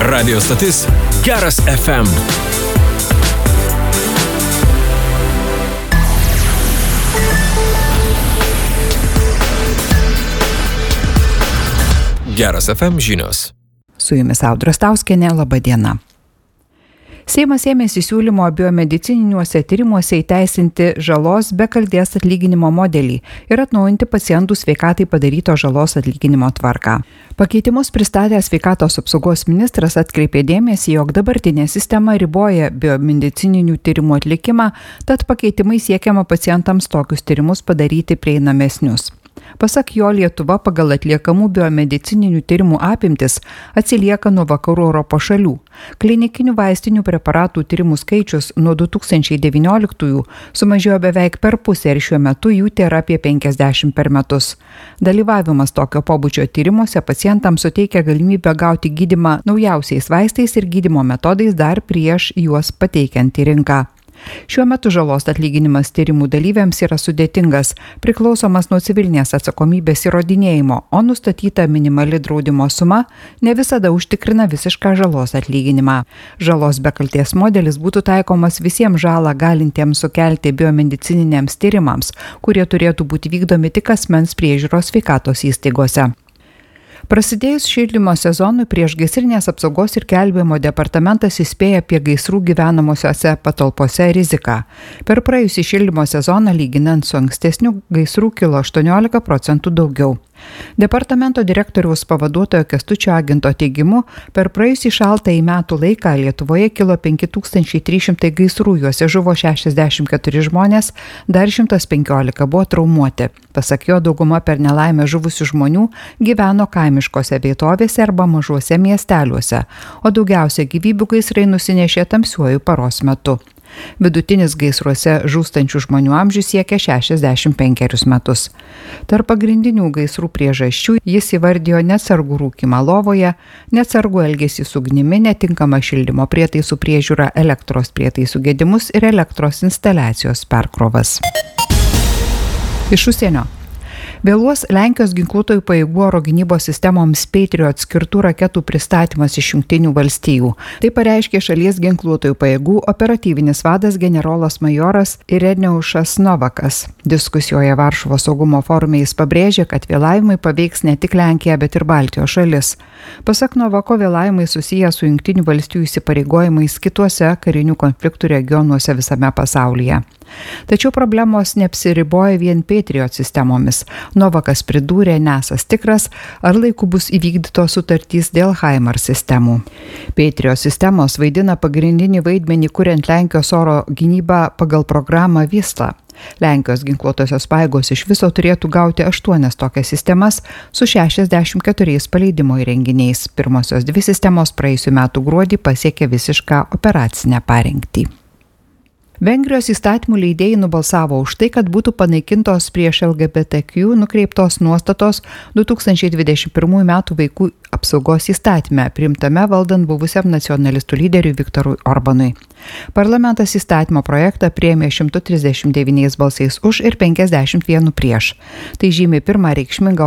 Radio stotis Geras FM. Geras FM žinios. Su jumis Audra Stauskienė, laba diena. Seimas ėmėsi siūlymo biomedicininiuose tyrimuose įteisinti žalos be kaltės atlyginimo modelį ir atnaujinti pacientų sveikatai padaryto žalos atlyginimo tvarką. Pakeitimus pristatęs sveikatos apsaugos ministras atkreipė dėmesį, jog dabartinė sistema riboja biomedicininių tyrimų atlikimą, tad pakeitimai siekiama pacientams tokius tyrimus padaryti prieinamesnius. Pasak jo, Lietuva pagal atliekamų biomedicininių tyrimų apimtis atsilieka nuo vakarų Europos šalių. Klinikinių vaistinių preparatų tyrimų skaičius nuo 2019 sumažėjo beveik per pusę ir šiuo metu jų tėra apie 50 per metus. Dalyvavimas tokio pobūdžio tyrimuose pacientams suteikia galimybę gauti gydymą naujausiais vaistais ir gydymo metodais dar prieš juos pateikiant į rinką. Šiuo metu žalos atlyginimas tyrimų dalyviams yra sudėtingas, priklausomas nuo civilinės atsakomybės įrodinėjimo, o nustatyta minimali draudimo suma ne visada užtikrina visišką žalos atlyginimą. Žalos be kaltės modelis būtų taikomas visiems žalą galintiems sukelti biomedicininiams tyrimams, kurie turėtų būti vykdomi tik asmens priežiūros sveikatos įstaigose. Prasidėjus šildymo sezonui priešgaisrinės apsaugos ir gelbėjimo departamentas įspėja apie gaisrų gyvenamosiose patalpose riziką. Per praėjusį šildymo sezoną lyginant su ankstesniu gaisrų kilo 18% daugiau. Departamento direktoriaus pavaduotojo Kęstučio Agento teigimu, per praėjusį šaltąjį metų laiką Lietuvoje kilo 5300 gaisrų, juose žuvo 64 žmonės, dar 115 buvo traumuoti. Pasak jo, dauguma per nelaimę žuvusių žmonių gyveno kaimiškose vietovėse arba mažuose miesteliuose, o daugiausia gyvybių gaisrai nusinešė tamsiuoju paros metu. Vidutinis gaisruose žūstančių žmonių amžius siekia 65 metus. Tarp pagrindinių gaisrų priežasčių jis įvardijo neatsargų rūkymą lovoje, neatsargų elgesį su ugnimi, netinkamą šildymo prietaisų priežiūrą, elektros prietaisų gedimus ir elektros instaliacijos perkrovas. Iš užsienio. Vėluos Lenkijos ginkluotojų pajėgų oro gynybos sistemoms Patriot skirtų raketų pristatymas iš Jungtinių valstijų. Tai pareiškė šalies ginkluotojų pajėgų operatyvinis vadas generolas majoras Ireneušas Novakas. Diskusijoje Varšuvos saugumo forume jis pabrėžė, kad vėlavimai paveiks ne tik Lenkiją, bet ir Baltijos šalis. Pasak Novako, vėlavimai susiję su Jungtinių valstijų įsipareigojimais kituose karinių konfliktų regionuose visame pasaulyje. Tačiau problemos neapsiriboja vien Patriot sistemomis. Novakas pridūrė, nesąs tikras, ar laiku bus įvykdytos sutartys dėl HIMARS sistemų. Patriot sistemos vaidina pagrindinį vaidmenį, kuriant Lenkijos oro gynybą pagal programą Vysla. Lenkijos ginkluotosios pajėgos iš viso turėtų gauti 8 tokias sistemas su 64 paleidimo įrenginiais. Pirmosios 2 sistemos praėjusių metų gruodį pasiekė visišką operacinę parengtį. Vengrijos įstatymų leidėjai nubalsavo už tai, kad būtų panaikintos prieš LGBTQ nukreiptos nuostatos 2021 m. vaikų apsaugos įstatyme, priimtame valdant buvusiam nacionalistų lyderiui Viktorui Orbanui. Parlamentas įstatymo projektą priėmė 139 balsais už ir 51 prieš. Tai žymi pirmą reikšmingą